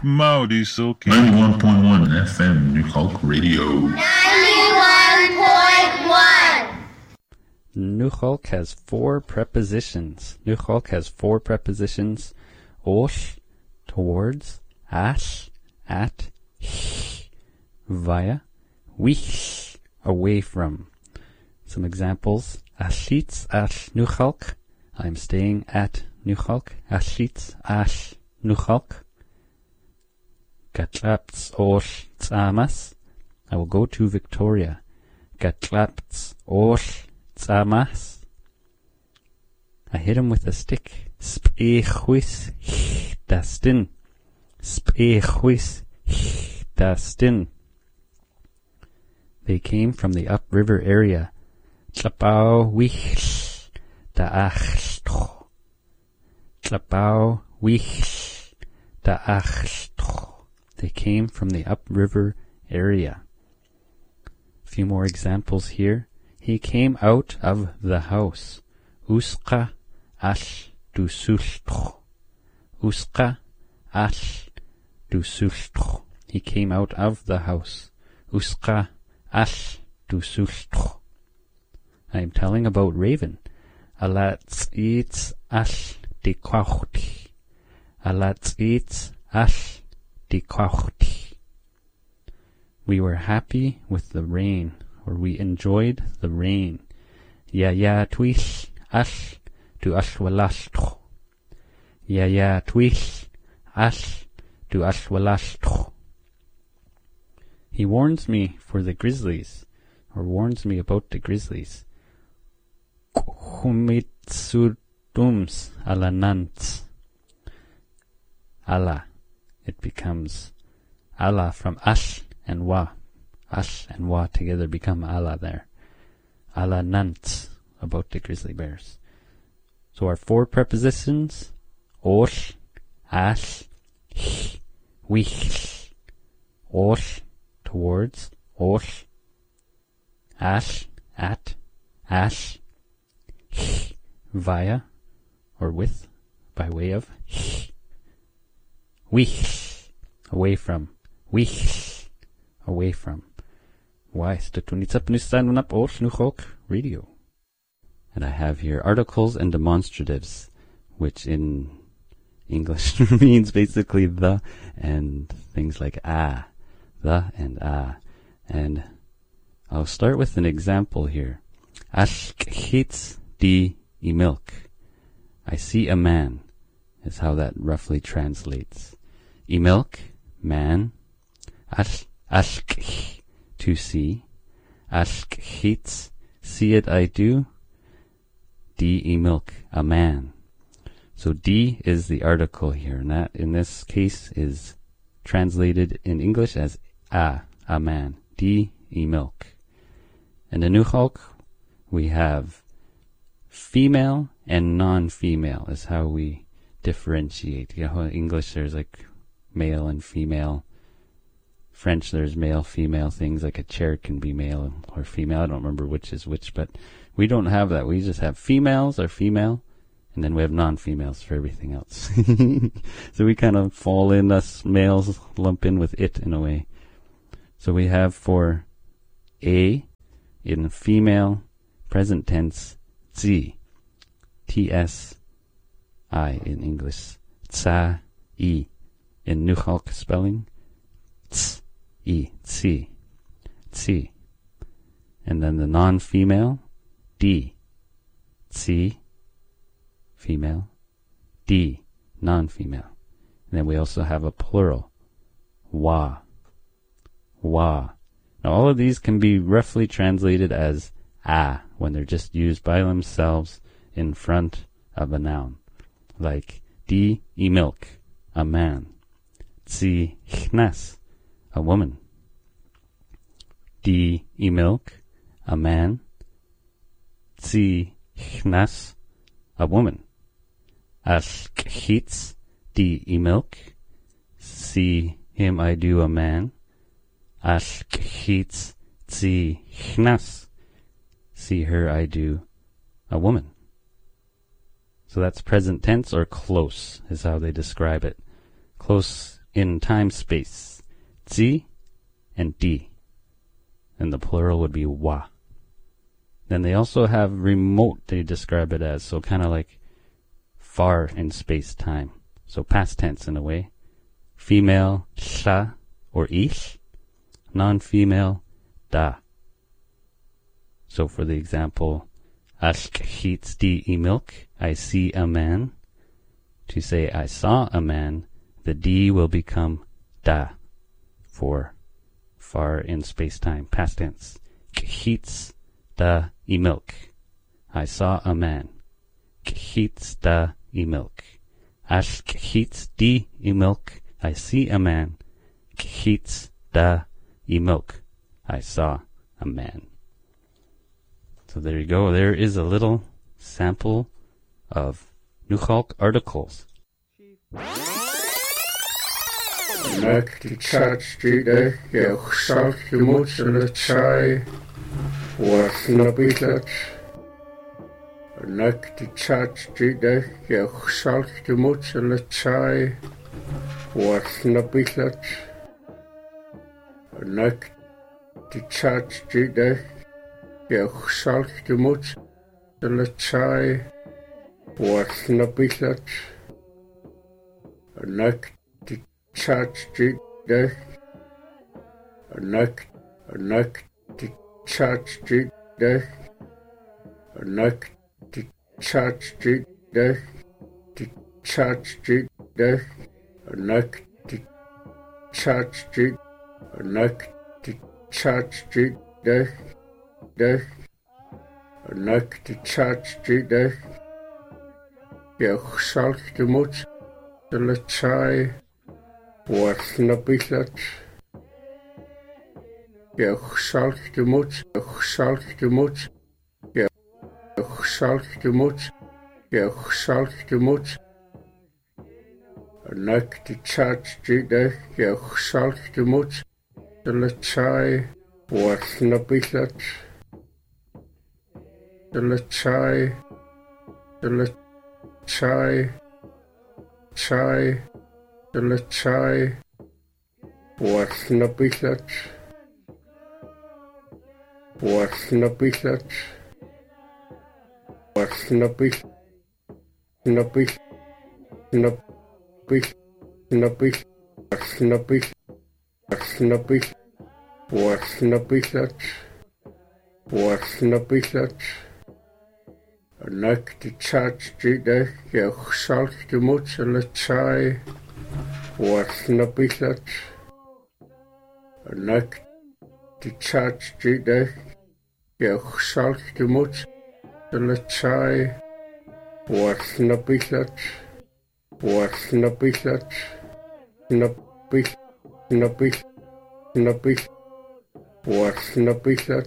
Maudie Silky. 91.1 FM New Hulk Radio. 91.1. New Hulk has 4 prepositions. New Hulk has 4 prepositions. Osh, towards, ash, at, via, wish, away from. Some examples. Ashitz ash New Hulk. I'm staying at New Hulk. Ashitz ash New Hulk. Gatlapts osh tzamas. I will go to Victoria. Gatlapts osh tzamas. I hit him with a stick. Spechwis dastin. Spechwis dastin. They came from the upriver area. Tlapau wish daachstro. Tlapau wish daachstro. They came from the upriver area. A few more examples here. He came out of the house. Uska ash du sulstro. Uska ash du sulstro. He came out of the house. Uska ash du sulstro. I am telling about Raven. Alatzitz ash de kwachti. Alatzitz ash de kwachti. We were happy with the rain, or we enjoyed the rain. Ya twish ash du ashwalastro. Ya twish ash du ashwalastro. He warns me for the grizzlies, or warns me about the grizzlies. Humitsudums alanants. Allah. It becomes Allah from ash and wa. Ash and wa together become Allah there. Alanants, about the grizzly bears. So our 4 prepositions: osh, ash, wish. Osh, towards, osh. Ash, at, ash. Via, or with, by way of. Wish, away from. Wish, away from. Why? Radio. And I have here articles and demonstratives, which in English means basically the and things like the and And I'll start with an example here. Ashkhitz di imilk. I see a man, is how that roughly translates. Imilk, man. Ashkh, to see. Ashkhitz, see it I do. Di imilk, a man. So di is the article here, and that in this case is translated in English as a man. Di imilk. In the New Hulk, we have female and non-female is how we differentiate. You know, in English there's like male and female. French there's male, female things, like a chair can be male or female. I don't remember which is which, but we don't have that. We just have females are female, and then we have non-females for everything else. So we kind of fall in, us males lump in with it in a way. So we have for A in female present tense, zi, T-S-I in English, tsa-i in New Hulk spelling, ts-i, tsi, tsi. And then the non-female, D, tsi, female, D, non-female. And then we also have a plural, wa, wa. Now all of these can be roughly translated as a when they're just used by themselves in front of a noun. Like di imilk, a man. Tsi chnas, a woman. Di imilk, a man. Tsi chnas, a woman. Ashkhitz di imilk, see him I do, a man. Ashkhitz tsi chnas, see her I do, a woman. So that's present tense, or close is how they describe it. Close in time-space. Zi and di. And the plural would be wa. Then they also have remote, they describe it as, so kind of like far in space-time. So past tense in a way. Female, sha or ish. Non-female, da. So for the example, Ashk hits di imilk, I see a man. To say I saw a man, the di will become da for far in space-time, past tense. Khits da imilk, I saw a man. Khits da imilk. Ashk hits di imilk, I see a man. Khits da imilk, I saw a man. So there you go. There is a little sample of Nuchalk articles. Nak die chatstide, jouw saltje moet in het saai, was nabilat. Nak die chatstide, jouw saltje moet in het saai, was nabilat. Nak die chatstide, jouw saltje moet in het saai, was nabilat. Nak die chatstide, nak die chatstide, nak die chatstide, die chatstide, nak die chatstide, nak die chatstide, nak die chatstide, jouw saltje moet in het saai, was nabilat. Jouw saltje moet, jouw saltje moet, jouw saltje moet, jouw saltje moet. Nak die chatstide, jouw saltje moet in het saai, was nabilat. In het saai, in het saai, saai, in het saai, was nabilat. Was nabilat. Was nabilat. Nabilat. Nabilat. Nabilat. Was nabilat. Was nabilat. Was nabilat. Was nabilat. Nak die chatstide, jouw saltje moet in het saai, was nabilat. Nak die chatstide, jouw saltje moet in het saai, was nabilat. Was nabilat. Nabilat. Nabilat. Nabilat. Was nabilat.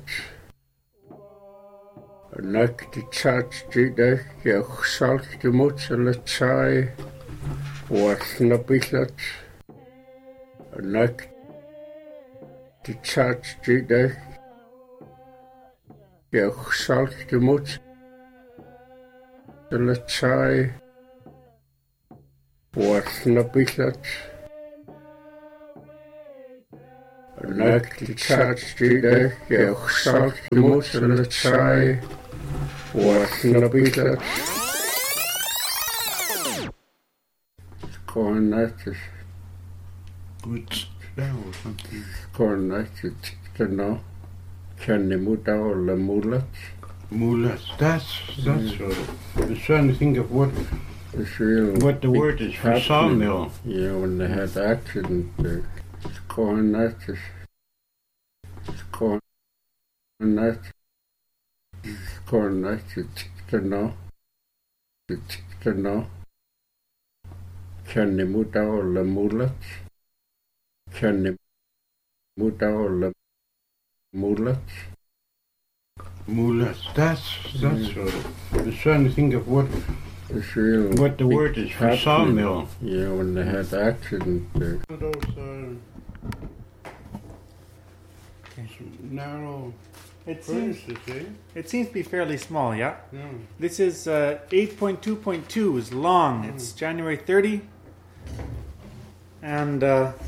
Nak die chatstide, jouw saltje moet in het saai, was nabilat. Nak die chatstide, jouw saltje moet in het saai, was nabilat. Nak die chatstide, jouw saltje moet in het saai, was nabilat. Gewoon netjes. Goed spel, Gewoon netjes. Nou, kan je moet al moeilijk. Mulat. That's right. I'm trying to think of what the word is for sawmill. Yeah, when they had accident, gewoon netjes. Gewoon netjes. Gewoon netjes. Nou, kan je moet al moeilijk. Kan je moet al moeilijk. Mulat. That's right. I'm trying to think of what the word is for sawmill. Yeah, when they had accident. Those narrow furnaces, eh? It seems to be fairly small, yeah? Yeah. This is 8.2.2 is long. It's January 30. And,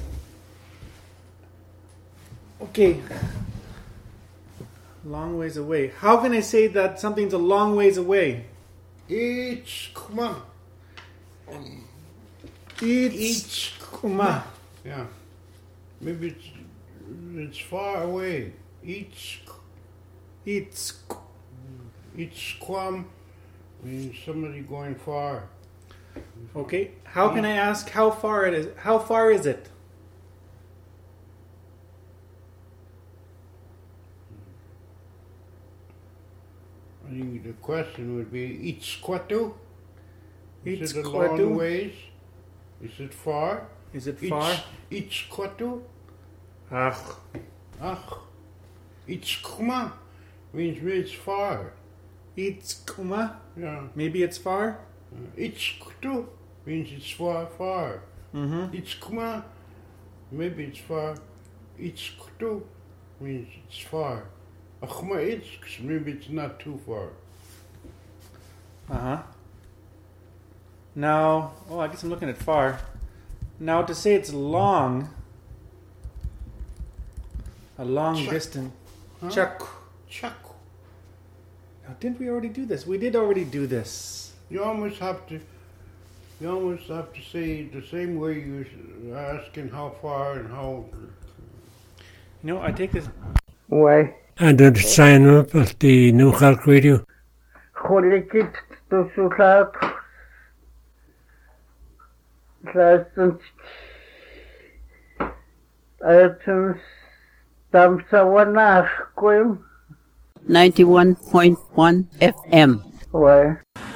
okay. Long ways away. How can I say that something's a long ways away? It's kuma. It's kuma. Yeah. Maybe it's far away. It's kwam means somebody going far. Okay. How can I ask how far it is? How far is it? I think the question would be, it's kwatu? Is it a Itzkwatu? long ways? Is it far? Is it far? It's kwatu? Ach. Ach. It's kuma means it's far. It's kuma. Yeah. Maybe it's far. It's kutu means it's far. Mm-hmm. It's kuma, maybe it's far. It's kutu means it's far. Achma it's, maybe it's not too far. Uh-huh. Now, I guess I'm looking at far. Now, to say it's long, a long distance. Huh? Chak. Chaku. Now, didn't we already do this? We did already do this. You almost have to say the same way you're asking how far and how. You know, I take this. Why? And then sign up at the New Hulk Radio. Cholikit to sulat. License items. Tamsawanach. 91.1 FM. Why?